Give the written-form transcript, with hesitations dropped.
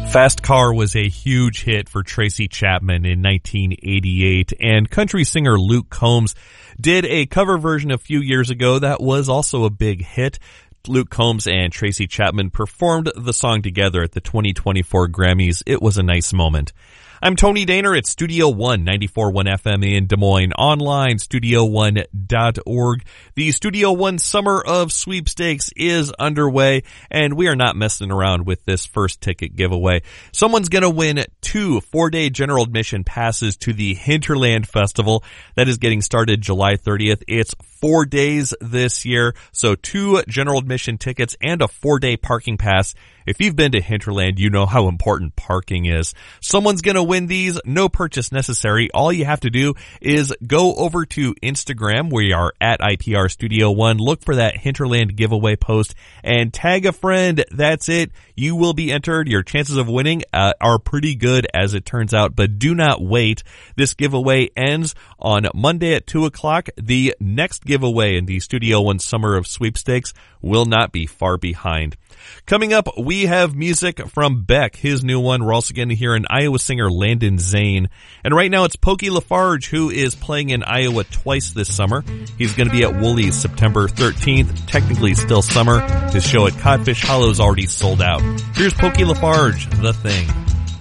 Fast Car was a huge hit for Tracy Chapman in 1988, and country singer Luke Combs did a cover version a few years ago that was also a big hit. Luke Combs and Tracy Chapman performed the song together at the 2024 Grammys. It was a nice moment. I'm Tony Daner at Studio One, 94.1 FM in Des Moines, online, studio1.org. The Studio One Summer of Sweepstakes is underway, and we are not messing around with this first ticket giveaway. Someone's going to win 2 4-day general admission passes to the Hinterland Festival. That is getting started July 30th. It's 4 days this year, so 2 general admission tickets and a 4-day parking pass. If you've been to Hinterland, you know how important parking is. Someone's going to win these, no purchase necessary. All you have to do is go over to Instagram. We are at IPR Studio One. Look for that Hinterland giveaway post and tag a friend. That's it. You will be entered. Your chances of winning are pretty good as it turns out, but do not wait. This giveaway ends on Monday at 2 o'clock. The next giveaway in the Studio One Summer of Sweepstakes will not be far behind. Coming up, we have music from Beck, his new one. We're also going to hear an Iowa singer, Landon Zane. And right now it's Pokey Lafarge, who is playing in Iowa twice this summer. He's going to be at Woolies September 13th. Technically still summer. His show at Codfish Hollow is already sold out. Here's Pokey Lafarge, The Thing.